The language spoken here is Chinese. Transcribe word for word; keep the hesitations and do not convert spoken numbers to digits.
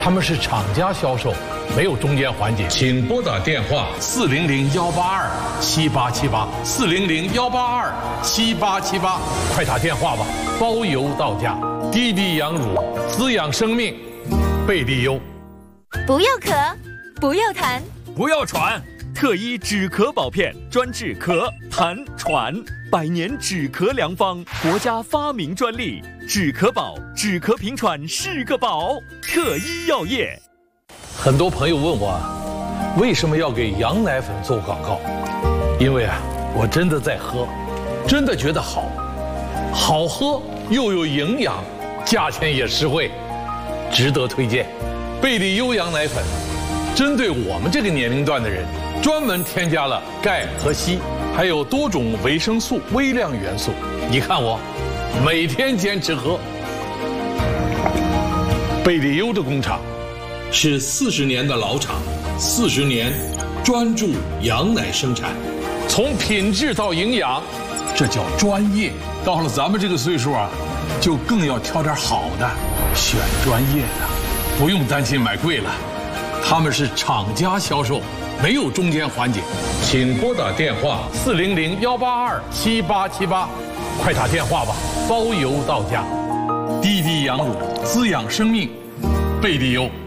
他们是厂家销售，没有中间环节。请拨打电话四零零幺八二七八七八四零零幺八二七八七八，快打电话吧，包邮到家。滴滴羊乳滋养生命，贝利优。 不要咳，不要痰， 不要喘。特医止咳宝片专治咳、痰、喘，百年止咳良方，国家发明专利。止咳宝，止咳平喘是个宝。特医药业。 很多朋友问我，为什么要给羊奶粉做广告？因为啊，我真的在喝，真的觉得好，好喝又有营养，价钱也实惠，值得推荐。贝利优羊奶粉，针对我们这个年龄段的人，专门添加了钙和硒，还有多种维生素、微量元素。你看我，每天坚持喝。贝利优的工厂是四十年的老厂，四十年专注羊奶生产，从品质到营养，这叫专业。到了咱们这个岁数啊，就更要挑点好的，选专业的，不用担心买贵了。他们是厂家销售，没有中间环节。请拨打电话四零零幺八二七八七八，快打电话吧，包邮到家。滴滴羊乳滋养生命，贝利优。